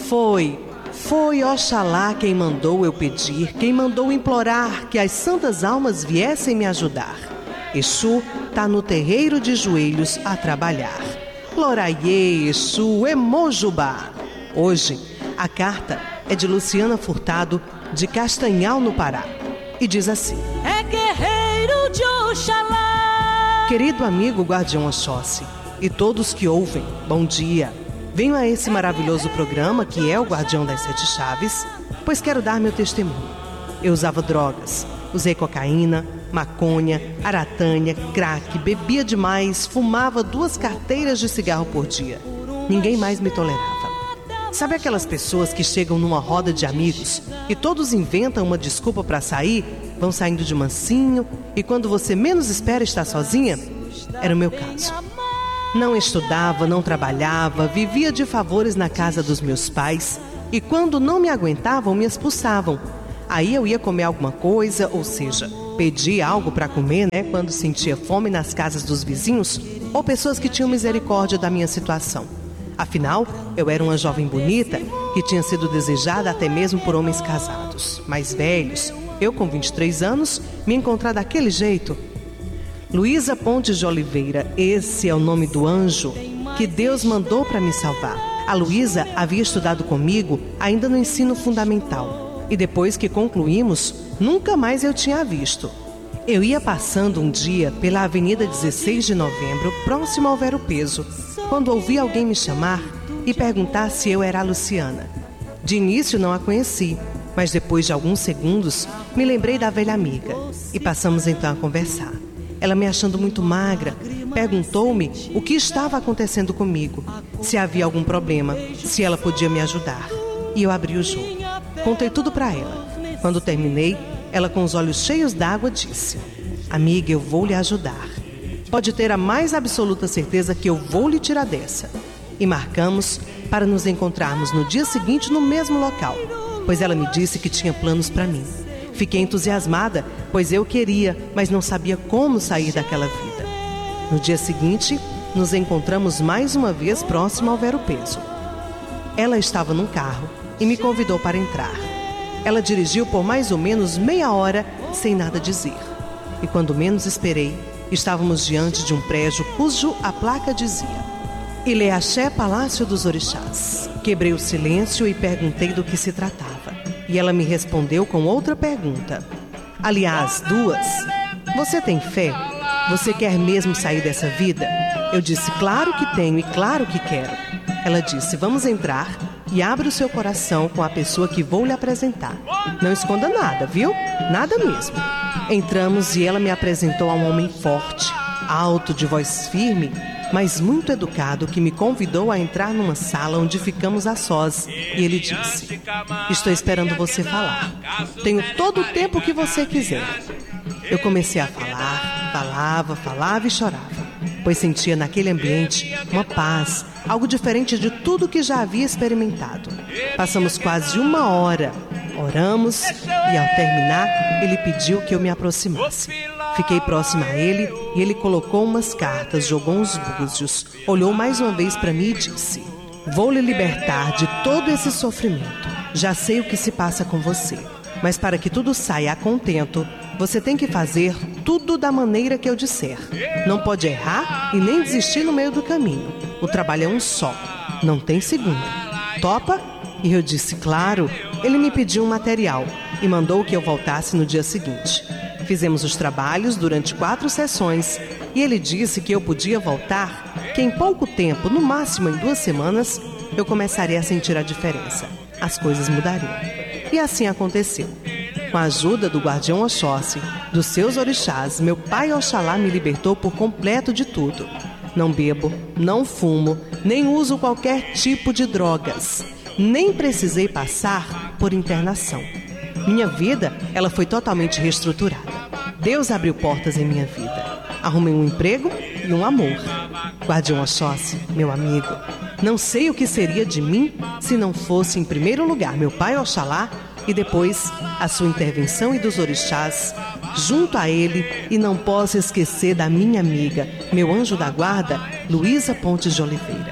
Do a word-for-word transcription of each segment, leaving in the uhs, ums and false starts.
Foi, foi Oxalá quem mandou eu pedir, quem mandou implorar que as santas almas viessem me ajudar. Exu tá no terreiro de joelhos a trabalhar. Gloraiê, Exu, Emojubá. Hoje, a carta é de Luciana Furtado, de Castanhal, no Pará. E diz assim: É guerreiro de Oxalá. Querido amigo Guardião Oxóssi e todos que ouvem, bom dia. Venho a esse maravilhoso programa que é o Guardião das Sete Chaves, pois quero dar meu testemunho. Eu usava drogas, usei cocaína, maconha, aratânia, crack, bebia demais, fumava duas carteiras de cigarro por dia. Ninguém mais me tolerava. Sabe aquelas pessoas que chegam numa roda de amigos e todos inventam uma desculpa para sair, vão saindo de mansinho e quando você menos espera estar sozinha? Era o meu caso. Não estudava, não trabalhava, vivia de favores na casa dos meus pais e quando não me aguentavam, me expulsavam. Aí eu ia comer alguma coisa, ou seja, pedia algo para comer, né, quando sentia fome nas casas dos vizinhos ou pessoas que tinham misericórdia da minha situação. Afinal, eu era uma jovem bonita que tinha sido desejada até mesmo por homens casados, mais velhos. Eu, com vinte e três anos, me encontrar daquele jeito. Luísa Pontes de Oliveira, esse é o nome do anjo que Deus mandou para me salvar. A Luísa havia estudado comigo ainda no ensino fundamental e depois que concluímos, nunca mais eu tinha a visto. Eu ia passando um dia pela Avenida dezesseis de Novembro, próximo ao Vero Peso, quando ouvi alguém me chamar e perguntar se eu era a Luciana. De início não a conheci, mas depois de alguns segundos me lembrei da velha amiga e passamos então a conversar. Ela, me achando muito magra, perguntou-me o que estava acontecendo comigo, se havia algum problema, se ela podia me ajudar. E eu abri o jogo. Contei tudo para ela. Quando terminei, ela, com os olhos cheios d'água, disse: Amiga, eu vou lhe ajudar. Pode ter a mais absoluta certeza que eu vou lhe tirar dessa. E marcamos para nos encontrarmos no dia seguinte no mesmo local, pois ela me disse que tinha planos para mim. Fiquei entusiasmada, pois eu queria, mas não sabia como sair daquela vida. No dia seguinte, nos encontramos mais uma vez próximo ao Vero Peso. Ela estava num carro e me convidou para entrar. Ela dirigiu por mais ou menos meia hora sem nada dizer. E quando menos esperei, estávamos diante de um prédio cujo a placa dizia: Ileaxé Palácio dos Orixás. Quebrei o silêncio e perguntei do que se tratava. E ela me respondeu com outra pergunta. Aliás, duas. Você tem fé? Você quer mesmo sair dessa vida? Eu disse: claro que tenho e claro que quero. Ela disse: vamos entrar e abre o seu coração com a pessoa que vou lhe apresentar. Não esconda nada, viu? Nada mesmo. Entramos e ela me apresentou a um homem forte, alto, de voz firme, mas muito educado, que me convidou a entrar numa sala onde ficamos a sós. E ele disse: estou esperando você falar. Tenho todo o tempo que você quiser. Eu comecei a falar, falava, falava e chorava, pois sentia naquele ambiente uma paz, algo diferente de tudo que já havia experimentado. Passamos quase uma hora, oramos e ao terminar, ele pediu que eu me aproximasse. Fiquei próxima a ele e ele colocou umas cartas, jogou uns búzios, olhou mais uma vez para mim e disse: vou lhe libertar de todo esse sofrimento. Já sei o que se passa com você, mas para que tudo saia a contento, você tem que fazer tudo da maneira que eu disser. Não pode errar e nem desistir no meio do caminho. O trabalho é um só, não tem segundo. Topa? E eu disse: claro. Ele me pediu um material e mandou que eu voltasse no dia seguinte. Fizemos os trabalhos durante quatro sessões e ele disse que eu podia voltar, que em pouco tempo, no máximo em duas semanas, eu começaria a sentir a diferença. As coisas mudariam. E assim aconteceu. Com a ajuda do Guardião Oxóssi, dos seus orixás, meu pai Oxalá me libertou por completo de tudo. Não bebo, não fumo, nem uso qualquer tipo de drogas. Nem precisei passar por internação. Minha vida, ela foi totalmente reestruturada. Deus abriu portas em minha vida. Arrumei um emprego e um amor. Guardião Oxóssi, meu amigo, não sei o que seria de mim se não fosse, em primeiro lugar, meu pai Oxalá e depois a sua intervenção e dos orixás, junto a ele, e não posso esquecer da minha amiga, meu anjo da guarda, Luísa Pontes de Oliveira.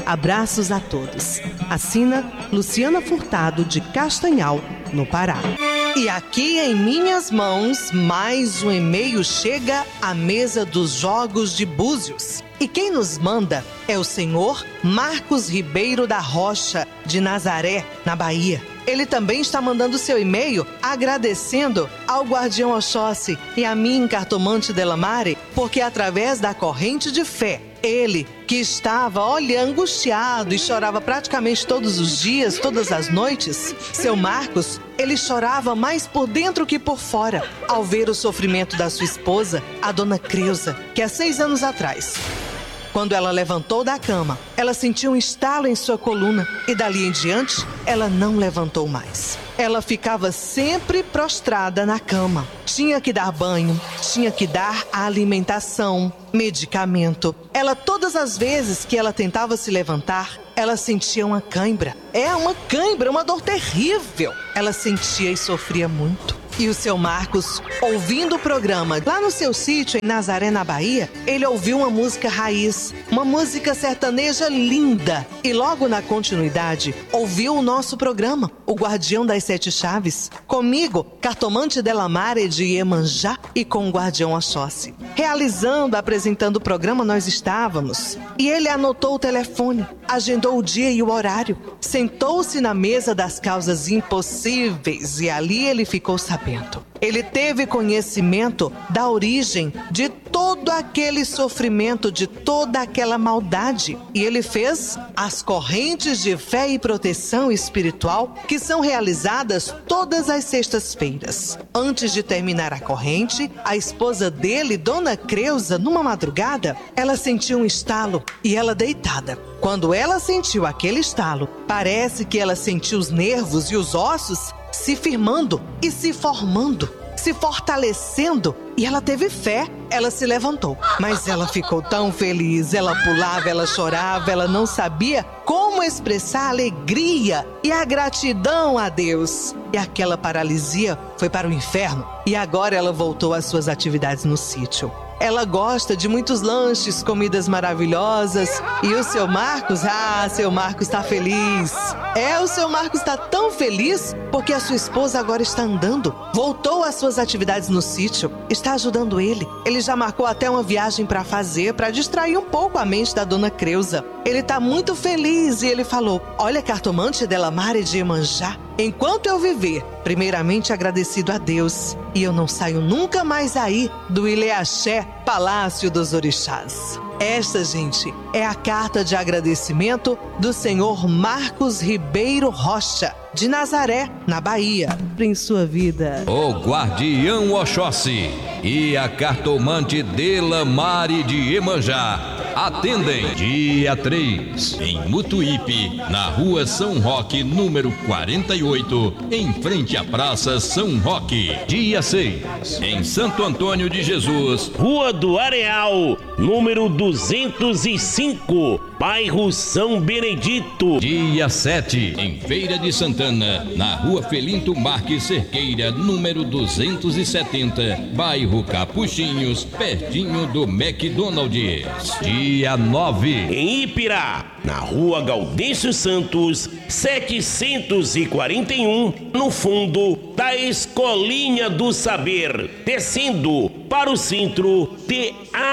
Abraços a todos. Assina Luciana Furtado, de Castanhal, no Pará. E aqui em minhas mãos, mais um e-mail chega à mesa dos Jogos de Búzios. E quem nos manda é o senhor Marcos Ribeiro da Rocha, de Nazaré, na Bahia. Ele também está mandando seu e-mail agradecendo ao Guardião Oxóssi e a mim, Cartomante Delamare, porque através da corrente de fé, ele, que estava, olha, angustiado e chorava praticamente todos os dias, todas as noites, seu Marcos, ele chorava mais por dentro que por fora, ao ver o sofrimento da sua esposa, a dona Creuza, que há seis anos atrás, quando ela levantou da cama, ela sentiu um estalo em sua coluna e dali em diante, ela não levantou mais. Ela ficava sempre prostrada na cama. Tinha que dar banho, tinha que dar a alimentação, medicamento. Ela, todas as vezes que ela tentava se levantar, ela sentia uma cãibra. É uma cãibra, uma dor terrível. Ela sentia e sofria muito. E o seu Marcos, ouvindo o programa lá no seu sítio em Nazaré, na Bahia, ele ouviu uma música raiz, uma música sertaneja linda. E logo na continuidade, ouviu o nosso programa, o Guardião das Sete Chaves, comigo, Cartomante Delamare de Iemanjá, e com o Guardião Oxóssi. Realizando, apresentando o programa, nós estávamos. E ele anotou o telefone, agendou o dia e o horário, sentou-se na mesa das causas impossíveis e ali ele ficou sabendo. Ele teve conhecimento da origem de todo aquele sofrimento, de toda aquela maldade. E ele fez as correntes de fé e proteção espiritual que são realizadas todas as sextas-feiras. Antes de terminar a corrente, a esposa dele, Dona Creuza, numa madrugada, ela sentiu um estalo e ela deitada. Quando ela sentiu aquele estalo, parece que ela sentiu os nervos e os ossos se firmando e se formando, se fortalecendo, e ela teve fé, ela se levantou. Mas ela ficou tão feliz, ela pulava, ela chorava, ela não sabia como expressar a alegria e a gratidão a Deus. E aquela paralisia foi para o inferno e agora ela voltou às suas atividades no sítio. Ela gosta de muitos lanches, comidas maravilhosas. E o seu Marcos, ah, seu Marcos está feliz. É, o seu Marcos está tão feliz porque a sua esposa agora está andando. Voltou às suas atividades no sítio, está ajudando ele. Ele já marcou até uma viagem para fazer, para distrair um pouco a mente da Dona Creuza. Ele está muito feliz e ele falou: olha, Cartomante Delamare de Iemanjá, enquanto eu viver, primeiramente agradecido a Deus, e eu não saio nunca mais aí do Ileaxé, Palácio dos Orixás. Esta, gente, é a carta de agradecimento do senhor Marcos Ribeiro Rocha, de Nazaré, na Bahia. Em sua vida. O Guardião Oxóssi e a Cartomante Delamare de Iemanjá atendem dia três, em Mutuípe, na rua São Roque, número quarenta e oito, em frente à Praça São Roque. Dia seis, em Santo Antônio de Jesus, Rua do Areal, número duzentos e cinco, bairro São Benedito. Dia sete, em Feira de Santana, na rua Felinto Marques Cerqueira, número duzentos e setenta, bairro Capuchinhos, pertinho do McDonald's. Dia nove, em Ipirá, na rua Gaudêncio Santos, setecentos e quarenta e um, no fundo da Escolinha do Saber, descendo para o centro de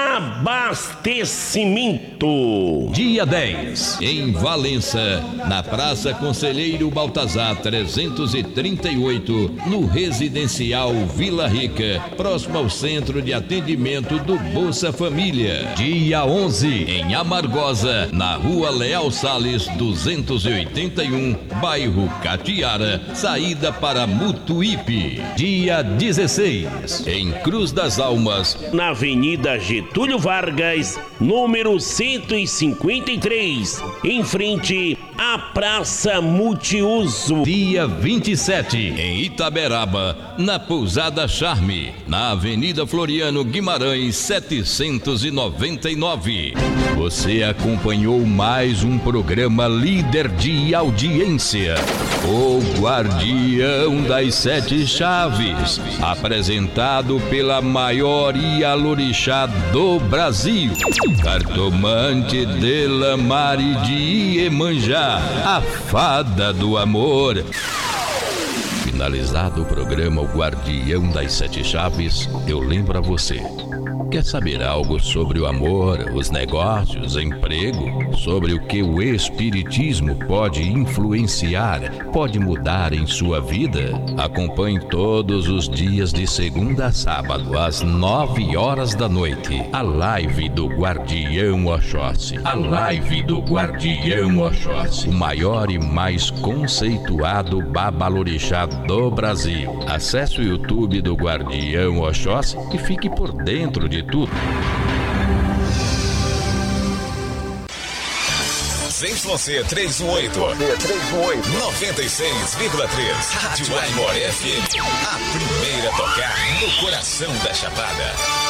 abastecimento. Dia dez, em Valença, na Praça Conselheiro Baltazar trezentos e trinta e oito, no Residencial Vila Rica, próximo ao Centro de Atendimento do Bolsa Família. Dia onze, em Amargosa, na Rua Leal Salles duzentos e oitenta e um, bairro Catiara, saída para Mutuípe. Dia dezesseis, em Cruz das Almas, na Avenida Getúlio Vargas, número cento e cinquenta e três, em frente a Praça Multiuso. Dia vinte e sete, em Itaberaba, na Pousada Charme, na Avenida Floriano Guimarães, setecentos e noventa e nove. Você acompanhou mais um programa líder de audiência, o Guardião das Sete Chaves, apresentado pela maior Ialorixá do Brasil, Cartomante Dela Mari de Iemanjá, a fada do amor. Finalizado o programa O Guardião das Sete Chaves, eu lembro a você. Quer saber algo sobre o amor, os negócios, emprego? Sobre o que o Espiritismo pode influenciar, pode mudar em sua vida? Acompanhe todos os dias de segunda a sábado, às nove horas da noite, a live do Guardião Oxóssi. A live do Guardião Oxóssi, o maior e mais conceituado babalorixá do Brasil. Acesse o YouTube do Guardião Oxóssi e fique por dentro de tudo. Z trezentos e dezoito, noventa e seis vírgula três, Rádio Aimoré F M, a primeira a tocar no coração da Chapada.